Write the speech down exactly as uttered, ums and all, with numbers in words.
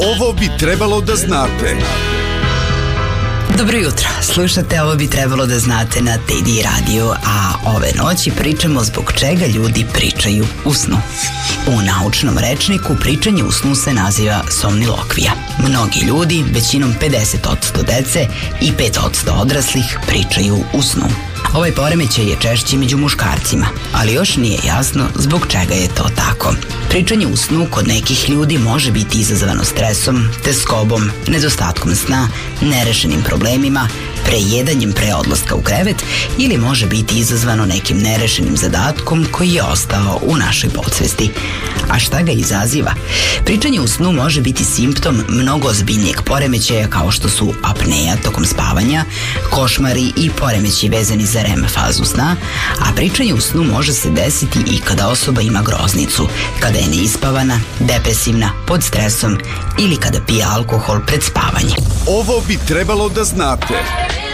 Ovo bi trebalo da znate. Dobro jutro, slušate Ovo bi trebalo da znate na T D radiju, a ove noći pričamo zbog čega ljudi pričaju u snu. U naučnom rečniku pričanje u snu se naziva somnilokvija. Mnogi ljudi, većinom pedeset posto dece i pet posto odraslih, pričaju u snu. Ovaj poremećaj je češći među muškarcima, ali još nije jasno zbog čega je to tako. Pričanje u snu kod nekih ljudi može biti izazvano stresom, teskobom, nedostatkom sna, nerešenim problemima, prejedanjem pre odlaska u krevet ili može biti izazvano nekim nerešenim zadatkom koji je ostao u našoj podsvesti. A šta ga izaziva? Pričanje u snu može biti simptom mnogo ozbiljnijeg poremećaja kao što su apneja tokom spavanja, košmari i poremeći vezani za R E M fazu sna, a pričanje u snu može se desiti i kada osoba ima groznicu, kada je neispavana, depresivna, pod stresom ili kada pije alkohol pred spavanje. Ovo bi trebalo da znate.